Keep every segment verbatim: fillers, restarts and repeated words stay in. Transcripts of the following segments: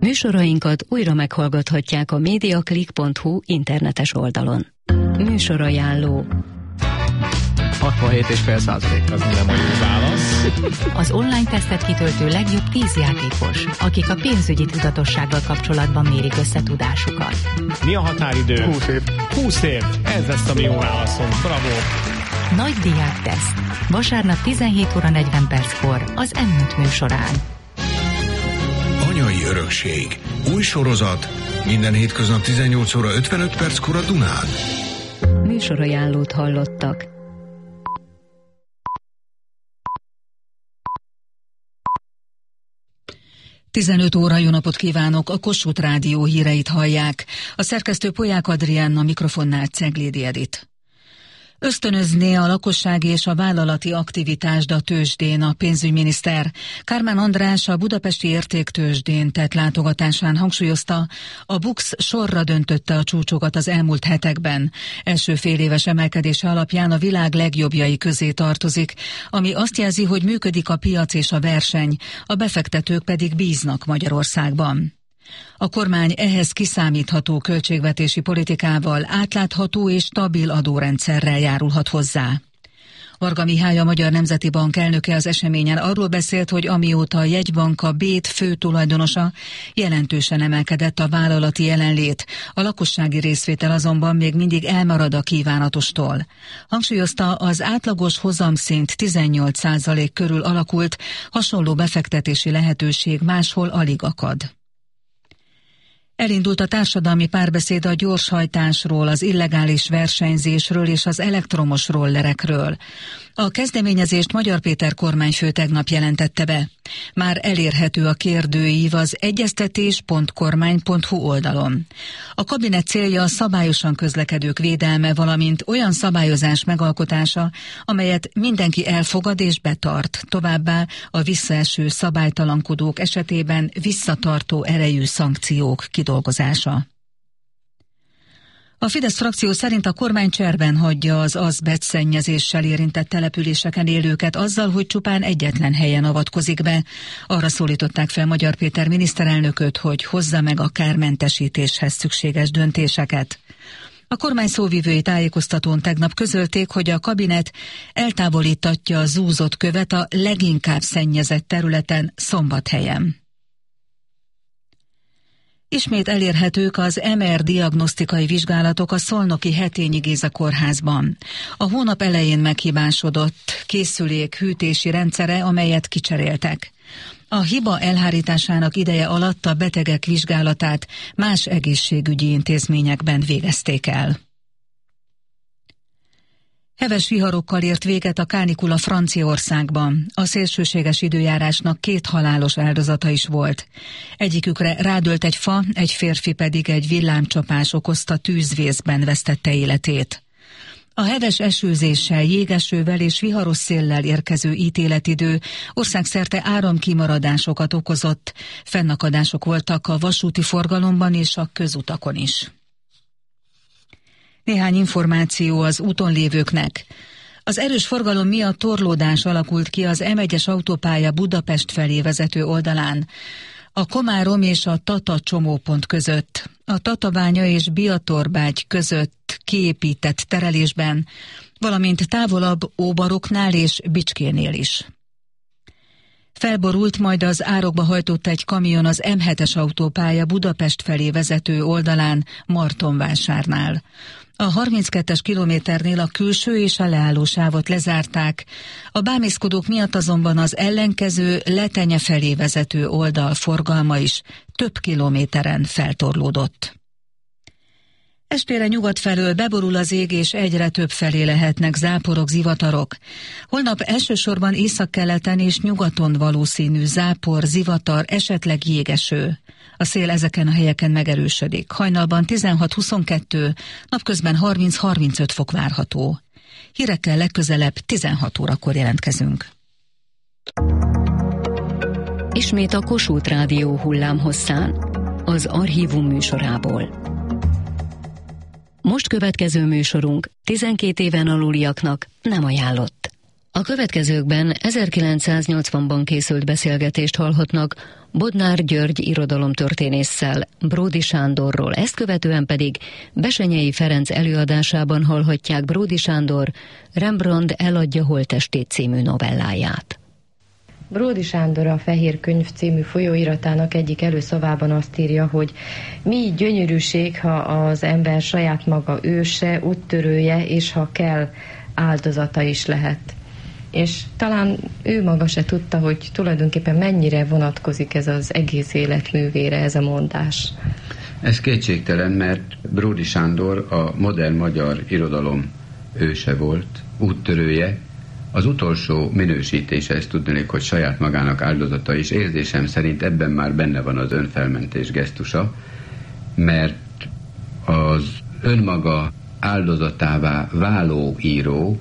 Műsorainkat újra meghallgathatják a mediaclick pont hu internetes oldalon. Műsorajánló. hatvanhét egész öt százalék, az nem a jó válasz. Az online tesztet kitöltő legjobb tíz játékos, akik a pénzügyi tudatossággal kapcsolatban mérik összetudásukat. Mi a határidő? húsz év. húsz év. Ez lesz a mi jó válaszunk. Bravo. Nagy diák teszt. Vasárnap tizenhét óra negyven perckor az em öt műsorán. Anyai örökség. Új sorozat. Minden hétköznap tizennyolc óra ötvenöt perckor a Dunán. Műsorajánlót hallottak. tizenöt óra, jó napot kívánok! A Kossuth Rádió híreit hallják. A szerkesztő Polyák Adriánna, mikrofonnál Ceglédi Edit. Ösztönözné a lakossági és a vállalati aktivitást a tőzsdén a pénzügyminiszter. Kármán András a budapesti értéktőzsdén tett látogatásán hangsúlyozta, a BUX sorra döntötte a csúcsokat az elmúlt hetekben. Első féléves emelkedése alapján a világ legjobbjai közé tartozik, ami azt jelzi, hogy működik a piac és a verseny, a befektetők pedig bíznak Magyarországban. A kormány ehhez kiszámítható költségvetési politikával, átlátható és stabil adórendszerrel járulhat hozzá. Varga Mihály, a Magyar Nemzeti Bank elnöke az eseményen arról beszélt, hogy amióta a jegybank a Bét fő tulajdonosa, jelentősen emelkedett a vállalati jelenlét. A lakossági részvétel azonban még mindig elmarad a kívánatostól. Hangsúlyozta, az átlagos hozamszint tizennyolc százalék körül alakult, hasonló befektetési lehetőség máshol alig akad. Elindult a társadalmi párbeszéd a gyorshajtásról, az illegális versenyzésről és az elektromos rollerekről. A kezdeményezést Magyar Péter kormányfő tegnap jelentette be. Már elérhető a kérdőív az egyeztetés pont kormány pont hu oldalon. A kabinet célja a szabályosan közlekedők védelme, valamint olyan szabályozás megalkotása, amelyet mindenki elfogad és betart, továbbá a visszaeső szabálytalankodók esetében visszatartó erejű szankciók kidolgozása. A Fidesz frakció szerint a kormány cserben hagyja az azbest szennyezéssel érintett településeken élőket azzal, hogy csupán egyetlen helyen avatkozik be. Arra szólították fel Magyar Péter miniszterelnököt, hogy hozza meg a kármentesítéshez szükséges döntéseket. A kormány szóvivői tájékoztatón tegnap közölték, hogy a kabinet eltávolítatja a zúzott követ a leginkább szennyezett területen, Szombathelyen. Ismét elérhetők az em er diagnosztikai vizsgálatok a szolnoki Hetényi Géza kórházban. A hónap elején meghibásodott készülék hűtési rendszere, amelyet kicseréltek. A hiba elhárításának ideje alatt a betegek vizsgálatát más egészségügyi intézményekben végezték el. Heves viharokkal ért véget a kánikula Franciaországban. A szélsőséges időjárásnak két halálos áldozata is volt. Egyikükre rádölt egy fa, egy férfi pedig egy villámcsapás okozta tűzvészben vesztette életét. A heves esőzéssel, jégesővel és viharos széllel érkező ítéletidő országszerte áramkimaradásokat okozott. Fennakadások voltak a vasúti forgalomban és a közutakon is. Néhány információ az úton lévőknek. Az erős forgalom miatt torlódás alakult ki az em egyes autópálya Budapest felé vezető oldalán, a Komárom és a Tata csomópont között, a Tatabánya és Biatorbágy között kiépített terelésben, valamint távolabb Óbaroknál és Bicskénél is. Felborult, majd az árokba hajtott egy kamion az em hetes autópálya Budapest felé vezető oldalán, Martonvásárnál. A harminckettes kilométernél a külső és a leállósávot lezárták, a bámészkodók miatt azonban az ellenkező Letenye felé vezető oldal forgalma is több kilométeren feltorlódott. Estére nyugat felől beborul az ég, és egyre több felé lehetnek záporok, zivatarok. Holnap elsősorban északkeleten és nyugaton valószínű zápor, zivatar, esetleg jégeső. A szél ezeken a helyeken megerősödik. Hajnalban tizenhat-huszonkettő, napközben harminc-harmincöt fok várható. Hírekkel legközelebb tizenhat órakor jelentkezünk. Ismét a Kossuth Rádió hullámhosszán, az Archívum műsorából. Most következő műsorunk tizenkét éven aluliaknak nem ajánlott. A következőkben ezerkilencszáznyolcvanban készült beszélgetést hallhatnak Bodnár György irodalomtörténésszel, Bródy Sándorról, ezt követően pedig Bessenyei Ferenc előadásában hallhatják Bródy Sándor Rembrandt Eladja holttestét című novelláját. Bródy Sándor a Fehér Könyv című folyóiratának egyik előszavában azt írja, hogy mi gyönyörűség, ha az ember saját maga őse, úttörője, és ha kell, áldozata is lehet. És talán ő maga se tudta, hogy tulajdonképpen mennyire vonatkozik ez az egész életművére, ez a mondás. Ez kétségtelen, mert Bródy Sándor a modern magyar irodalom őse volt, úttörője. Az utolsó minősítése, ezt tudnék, hogy saját magának áldozata is, érzésem szerint ebben már benne van az önfelmentés gesztusa, mert az önmaga áldozatává váló író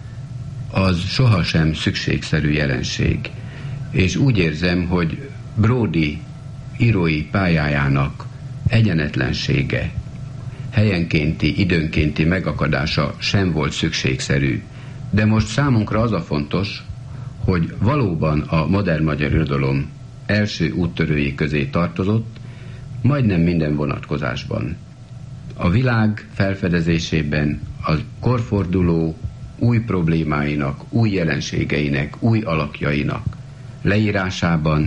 az sohasem szükségszerű jelenség. És úgy érzem, hogy Bródy írói pályájának egyenetlensége, helyenkénti, időnkénti megakadása sem volt szükségszerű. De most számunkra az a fontos, hogy valóban a modern magyar irodalom első úttörői közé tartozott, majdnem minden vonatkozásban. A világ felfedezésében, a korforduló új problémáinak, új jelenségeinek, új alakjainak leírásában,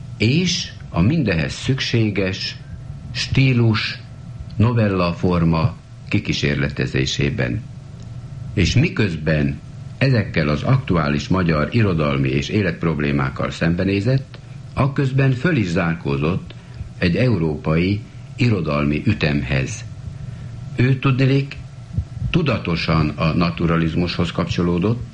és a mindehez szükséges stílus, novella forma kikísérletezésében. És miközben ezekkel az aktuális magyar irodalmi és életproblémákkal szembenézett, akközben föl is zárkózott egy európai irodalmi ütemhez. Ő tudniillik tudatosan a naturalizmushoz kapcsolódott,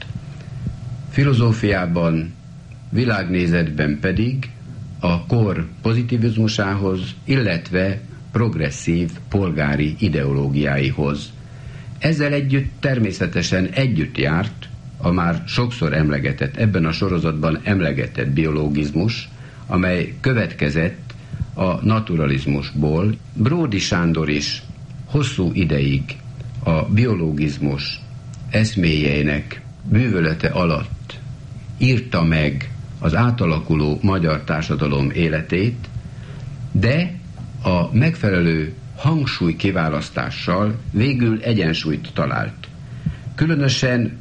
filozófiában, világnézetben pedig a kor pozitivizmusához, illetve progresszív polgári ideológiáihoz. Ezzel együtt természetesen együtt járt a már sokszor emlegetett, ebben a sorozatban emlegetett biológizmus, amely következett a naturalizmusból. Bródy Sándor is hosszú ideig a biológizmus eszméjeinek bűvölete alatt írta meg az átalakuló magyar társadalom életét, de a megfelelő hangsúly kiválasztással végül egyensúlyt talált. Különösen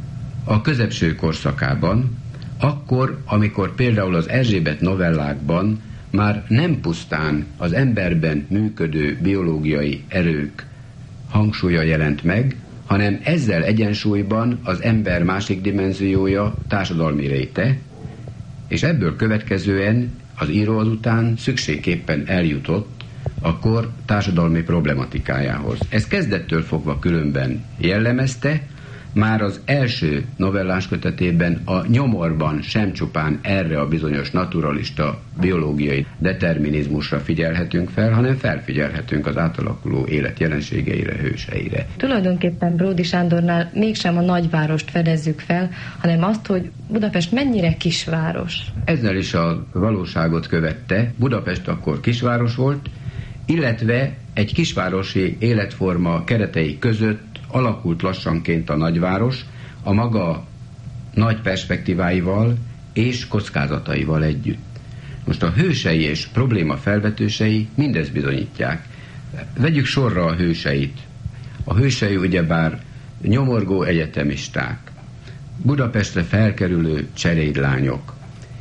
a közepső korszakában, akkor, amikor például az Erzsébet novellákban már nem pusztán az emberben működő biológiai erők hangsúlya jelent meg, hanem ezzel egyensúlyban az ember másik dimenziója, társadalmi réte, és ebből következően az író azután szükségképpen eljutott a kor társadalmi problematikájához. Ez kezdettől fogva különben jellemezte, már az első novellás kötetében, a Nyomorban sem csupán erre a bizonyos naturalista biológiai determinizmusra figyelhetünk fel, hanem felfigyelhetünk az átalakuló élet jelenségeire, hőseire. Tulajdonképpen Bródy Sándornál mégsem a nagyvárost fedezzük fel, hanem azt, hogy Budapest mennyire kisváros. Ezzel is a valóságot követte. Budapest akkor kisváros volt, illetve egy kisvárosi életforma keretei között alakult lassanként a nagyváros a maga nagy perspektíváival és kockázataival együtt. Most a hősei és probléma felvetősei mindezt bizonyítják. Vegyük sorra a hőseit. A hősei ugyebár nyomorgó egyetemisták, Budapestre felkerülő cselédlányok,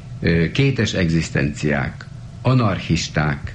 kétes egzisztenciák, anarchisták,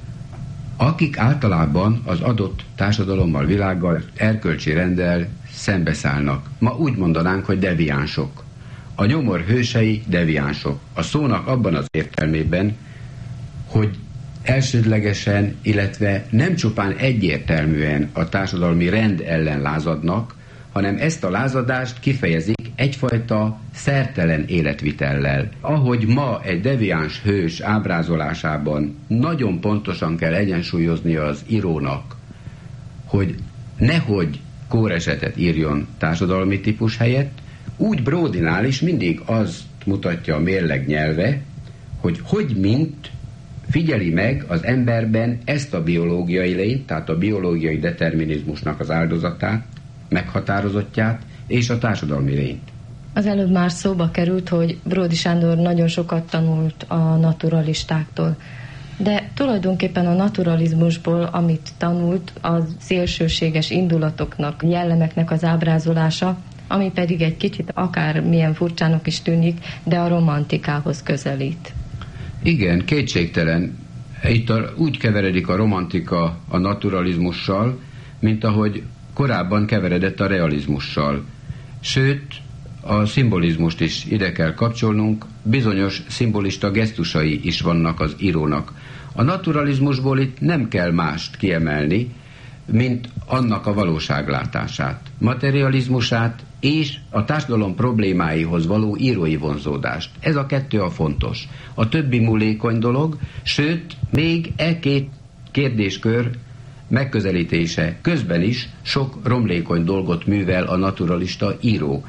akik általában az adott társadalommal, világgal, erkölcsi renddel szembeszállnak. Ma úgy mondanánk, hogy deviánsok. A nyomor hősei deviánsok. A szónak abban az értelmében, hogy elsődlegesen, illetve nem csupán egyértelműen a társadalmi rend ellen lázadnak, hanem ezt a lázadást kifejezik egyfajta szertelen életvitellel. Ahogy ma egy deviáns hős ábrázolásában nagyon pontosan kell egyensúlyoznia az írónak, hogy nehogy kóresetet írjon társadalmi típus helyett, úgy Bródynál is mindig azt mutatja a mérleg nyelve, hogy hogy mint figyeli meg az emberben ezt a biológiai lényt, tehát a biológiai determinizmusnak az áldozatát, meghatározottját és a társadalmi lényt. Az előbb már szóba került, hogy Bródy Sándor nagyon sokat tanult a naturalistáktól. De tulajdonképpen a naturalizmusból, amit tanult, a szélsőséges indulatoknak, jellemeknek az ábrázolása, ami pedig egy kicsit akármilyen furcsának is tűnik, de a romantikához közelít. Igen, kétségtelen. Itt a, úgy keveredik a romantika a naturalizmussal, mint ahogy korábban keveredett a realizmussal. Sőt, a szimbolizmust is ide kell kapcsolnunk, bizonyos szimbolista gesztusai is vannak az írónak. A naturalizmusból itt nem kell mást kiemelni, mint annak a valóságlátását, materializmusát és a társadalom problémáihoz való írói vonzódást. Ez a kettő a fontos. A többi múlékony dolog, sőt, még e két kérdéskör megközelítése közben is sok romlékony dolgot művel a naturalista író.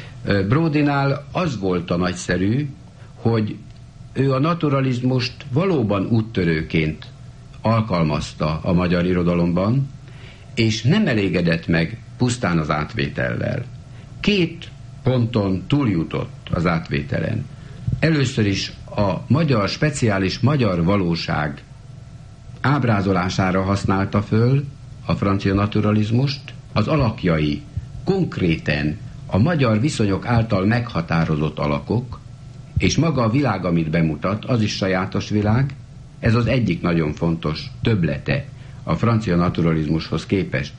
Brodynál az volt a nagyszerű, hogy ő a naturalizmust valóban úttörőként alkalmazta a magyar irodalomban, és nem elégedett meg pusztán az átvétellel. Két ponton túljutott az átvételen. Először is a magyar, speciális magyar valóság ábrázolására használta föl a francia naturalizmust, az alakjai konkréten a magyar viszonyok által meghatározott alakok, és maga a világ, amit bemutat, az is sajátos világ. Ez az egyik nagyon fontos többlete a francia naturalizmushoz képest.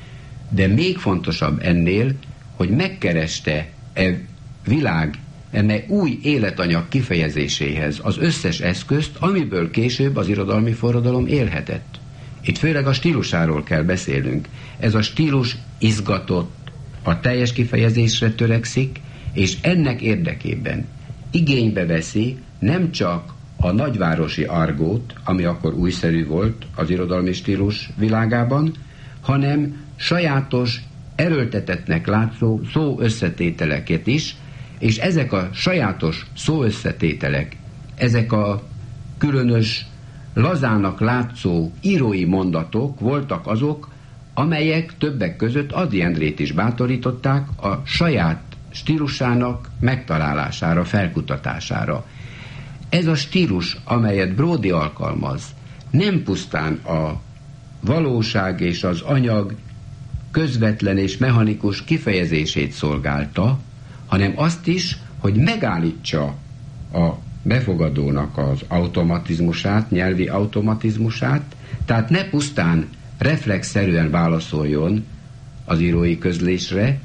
De még fontosabb ennél, hogy megkereste e világ eme új életanyag kifejezéséhez az összes eszközt, amiből később az irodalmi forradalom élhetett. Itt főleg a stílusáról kell beszélnünk. Ez a stílus izgatott, a teljes kifejezésre törekszik, és ennek érdekében igénybe veszi nem csak a nagyvárosi argót, ami akkor újszerű volt az irodalmi stílus világában, hanem sajátos, erőltetettnek látszó szó összetételeket is, és ezek a sajátos szó összetételek, ezek a különös, lazának látszó írói mondatok voltak azok, amelyek többek között Ady Endrét is bátorították a saját stílusának megtalálására, felkutatására. Ez a stílus, amelyet Bródy alkalmaz, nem pusztán a valóság és az anyag közvetlen és mechanikus kifejezését szolgálta, hanem azt is, hogy megállítsa a befogadónak az automatizmusát, nyelvi automatizmusát, tehát ne pusztán reflexzerűen válaszoljon az írói közlésre,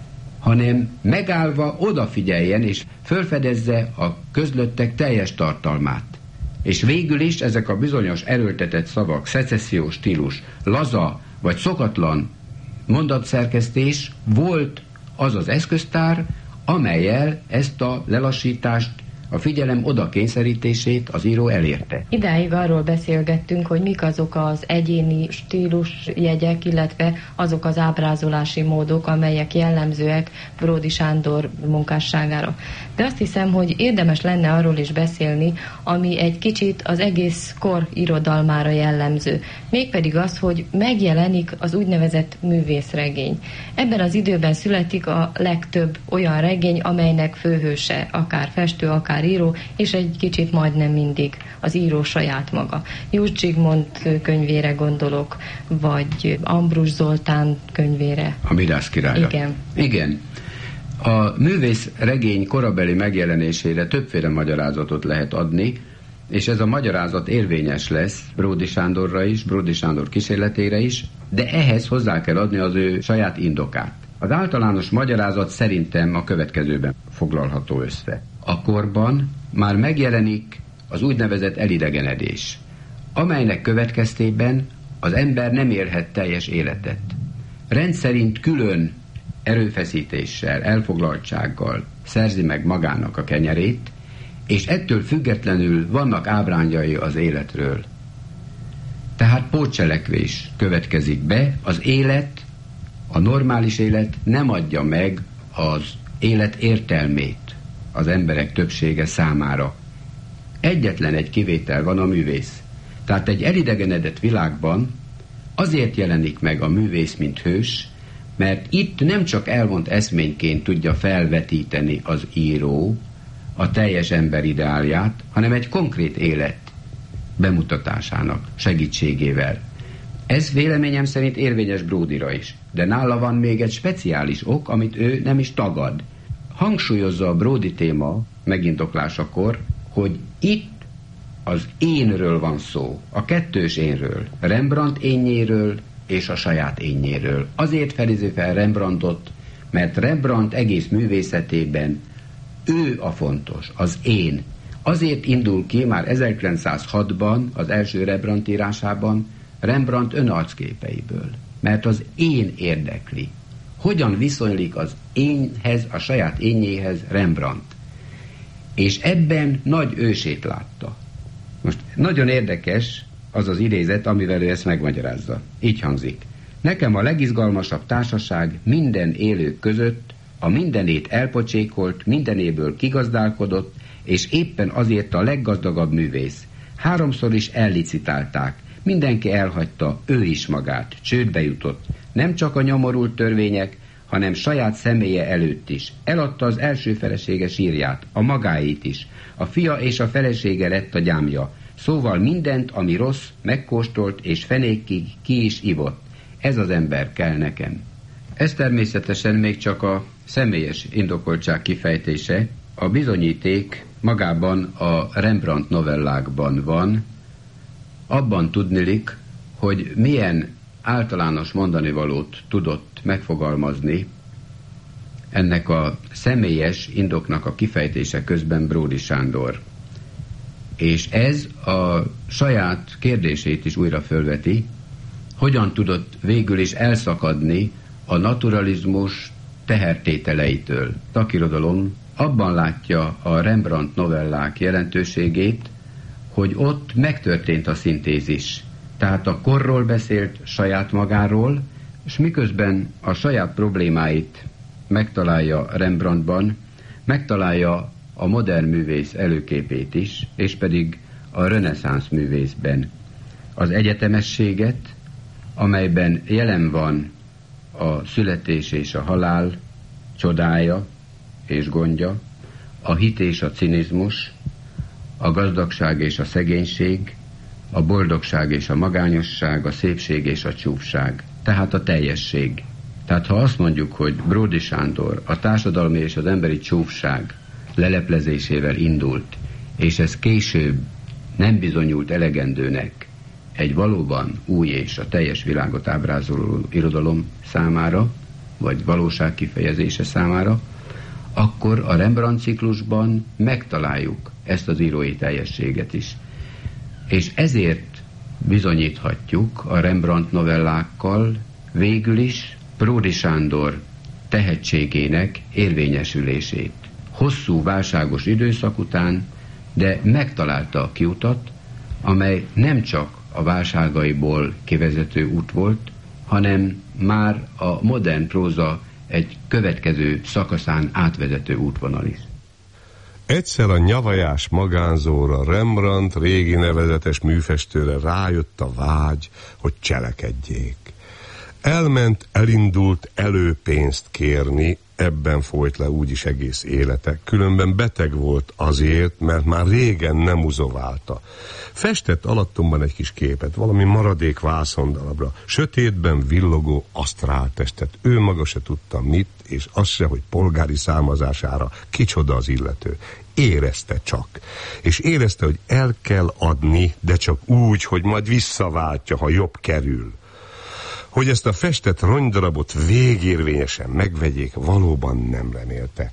hanem megállva odafigyeljen és felfedezze a közlöttek teljes tartalmát. És végül is ezek a bizonyos erőltetett szavak, szecessziós stílus, laza vagy szokatlan mondatszerkesztés volt az az eszköztár, amellyel ezt a lelassítást, a figyelem oda kényszerítését az író elérte. Idáig arról beszélgettünk, hogy mik azok az egyéni stílusjegyek, illetve azok az ábrázolási módok, amelyek jellemzőek Bródy Sándor munkásságára. De azt hiszem, hogy érdemes lenne arról is beszélni, ami egy kicsit az egész kor irodalmára jellemző. Mégpedig az, hogy megjelenik az úgynevezett művészregény. Ebben az időben születik a legtöbb olyan regény, amelynek főhőse akár festő, akár író, és egy kicsit majdnem mindig az író saját maga. Júzs Zsigmond könyvére gondolok, vagy Ambrus Zoltán könyvére. A Midász királyra. Igen. Igen. A művész regény korabeli megjelenésére többféle magyarázatot lehet adni, és ez a magyarázat érvényes lesz Bródy Sándorra is, Bródy Sándor kísérletére is, de ehhez hozzá kell adni az ő saját indokát. Az általános magyarázat szerintem a következőben foglalható össze. A korban már megjelenik az úgynevezett elidegenedés, amelynek következtében az ember nem élhet teljes életet. Rendszerint külön erőfeszítéssel, elfoglaltsággal szerzi meg magának a kenyerét, és ettől függetlenül vannak ábrányai az életről. Tehát pótcselekvés következik be, az élet, a normális élet nem adja meg az élet értelmét az emberek többsége számára. Egyetlen egy kivétel van, a művész. Tehát egy elidegenedett világban azért jelenik meg a művész, mint hős, Mert itt nem csak elvont eszményként tudja felvetíteni az író a teljes ember ideálját, hanem egy konkrét élet bemutatásának segítségével. Ez véleményem szerint érvényes Bródira is, de nála van még egy speciális ok, amit ő nem is tagad. Hangsúlyozza a Bródi téma megindoklásakor, hogy itt az énről van szó, a kettős énről, Rembrandt énjéről és a saját énjéről. Azért fedezi fel Rembrandtot, mert Rembrandt egész művészetében ő a fontos, az én. Azért indul ki már ezerkilencszázhatban, az első Rembrandt írásában, Rembrandt önarcképeiből, mert az én érdekli. Hogyan viszonylik az énhez, a saját énjéhez Rembrandt? És ebben nagy ősét látta. Most nagyon érdekes az az idézet, amivel ő ezt megmagyarázza. Így hangzik. Nekem a legizgalmasabb társaság minden élők között a mindenét elpocsékolt, mindenéből kigazdálkodott, és éppen azért a leggazdagabb művész. Háromszor is ellicitálták, mindenki elhagyta, ő is magát, csődbe jutott. Nem csak a nyomorult törvények, hanem saját személye előtt is. Eladta az első felesége sírját, a magáét is. A fia és a felesége lett a gyámja. Szóval mindent, ami rossz, megkóstolt és fenékig ki is ivott. Ez az ember kell nekem. Ez természetesen még csak a személyes indokoltság kifejtése. A bizonyíték magában a Rembrandt novellákban van. Abban tudnilik, hogy milyen általános mondanivalót tudott megfogalmazni ennek a személyes indoknak a kifejtése közben Bródy Sándor. És ez a saját kérdését is újra fölveti, hogyan tudott végül is elszakadni a naturalizmus tehertételeitől. Szakirodalom abban látja a Rembrandt novellák jelentőségét, hogy ott megtörtént a szintézis. Tehát a korról beszélt saját magáról, és miközben a saját problémáit megtalálja Rembrandtban, megtalálja a modern művész előképét is, és pedig a reneszánsz művészben. Az egyetemességet, amelyben jelen van a születés és a halál csodája és gondja, a hit és a cinizmus, a gazdagság és a szegénység, a boldogság és a magányosság, a szépség és a csúfság. Tehát a teljesség. Tehát ha azt mondjuk, hogy Bródy Sándor a társadalmi és az emberi csúfság leleplezésével indult, és ez később nem bizonyult elegendőnek egy valóban új és a teljes világot ábrázoló irodalom számára, vagy valóság kifejezése számára, akkor a Rembrandt ciklusban megtaláljuk ezt az írói teljességet is. És ezért bizonyíthatjuk a Rembrandt novellákkal végül is Bródy Sándor tehetségének érvényesülését. Hosszú válságos időszak után, de megtalálta a kiutat, amely nem csak a válságaiból kivezető út volt, hanem már a modern próza egy következő szakaszán átvezető útvonal is. Egyszer a nyavajás magánzóra, Rembrandt régi nevezetes műfestőre rájött a vágy, hogy cselekedjék. Elment, elindult előpénzt kérni, ebben folyt le úgyis egész élete, különben beteg volt azért, mert már régen nem uzoválta. Festett alattomban egy kis képet, valami maradék vászondalabra, sötétben villogó asztráltestet, ő maga se tudta mit, és az se, hogy polgári származására kicsoda az illető. Érezte csak. És érezte, hogy el kell adni, de csak úgy, hogy majd visszaváltja, ha jobb kerül. Hogy ezt a festett rongydarabot végérvényesen megvegyék, valóban nem remélte.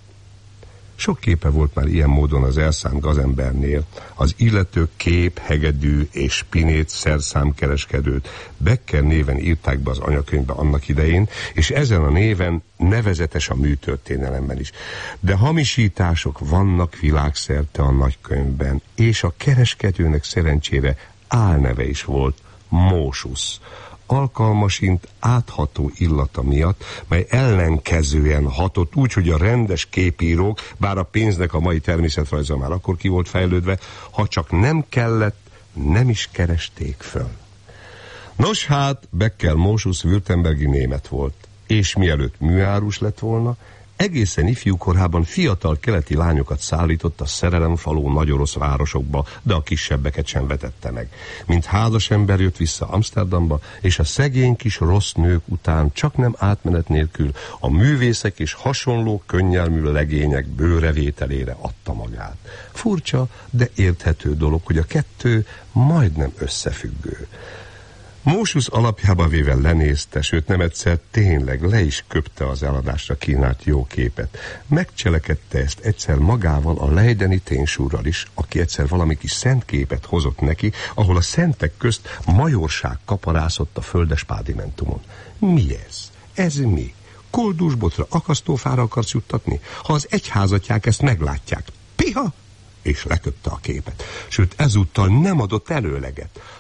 Sok képe volt már ilyen módon az elszánt gazembernél, az illető kép, hegedű és spinét szerszámkereskedőt Becker néven írták be az anyakönyvbe annak idején, és ezen a néven nevezetes a műtörténelemben is. De hamisítások vannak világszerte a nagykönyvben, és a kereskedőnek szerencsére álneve is volt, Mósusz. Alkalmasint átható illata miatt, mely ellenkezően hatott úgy, hogy a rendes képírók, bár a pénznek a mai természetrajza már akkor ki volt fejlődve, ha csak nem kellett, nem is keresték föl. Nos hát, Becker Mósusz württembergi német volt, és mielőtt műárus lett volna, egészen ifjú korában fiatal keleti lányokat szállított a szerelemfaló nagy orosz városokba, de a kisebbeket sem vetette meg. Mint házas ember jött vissza Amsterdamba, és a szegény kis rossz nők után csak nem átmenet nélkül a művészek és hasonló könnyelmű legények bőrevételére adta magát. Furcsa, de érthető dolog, hogy a kettő majdnem összefüggő. Mósusz alapjába véve lenézte, sőt nem egyszer tényleg le is köpte az eladásra kínált jó képet. Megcselekedte ezt egyszer magával a lejdeni ténysúrral is, aki egyszer valami kis szent képet hozott neki, ahol a szentek közt majorság kaparászott a földes pádimentumon. Mi ez? Ez mi? Koldusbotra, akasztófára akarsz juttatni? Ha az egyházatják ezt meglátják, piha! És leköpte a képet. Sőt, ezúttal nem adott előleget.